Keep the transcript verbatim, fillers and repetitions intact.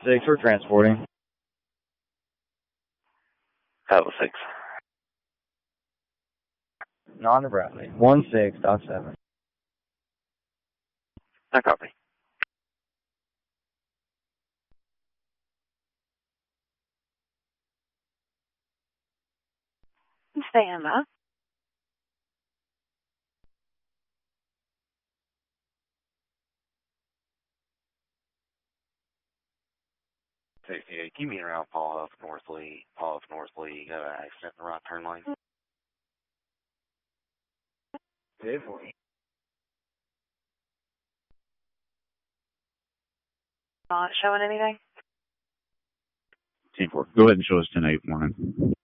Six, we're transporting. Kilo six. Non-Nebraska. One six dot seven. I copy. Stand up. sixty-eight, keep me around Paul Huff, North Lee. Paul Huff, North Lee. Got an accident in the right turn lane. Did for you. Not showing anything? ten four. Go ahead and show us ten eight morning.